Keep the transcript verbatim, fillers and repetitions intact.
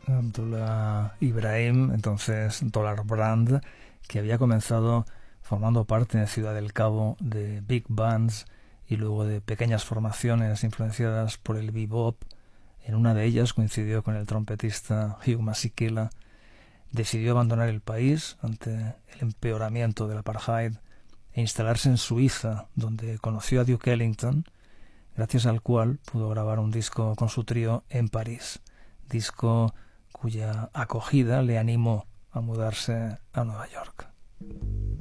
Abdullah Ibrahim, entonces Dollar Brand, que había comenzado formando parte en Ciudad del Cabo de big bands y luego de pequeñas formaciones influenciadas por el bebop. En una de ellas coincidió con el trompetista Hugh Masekela. Decidió abandonar el país ante el empeoramiento del apartheid e instalarse en Suiza, donde conoció a Duke Ellington, gracias al cual pudo grabar un disco con su trío en París, disco cuya acogida le animó a mudarse a Nueva York.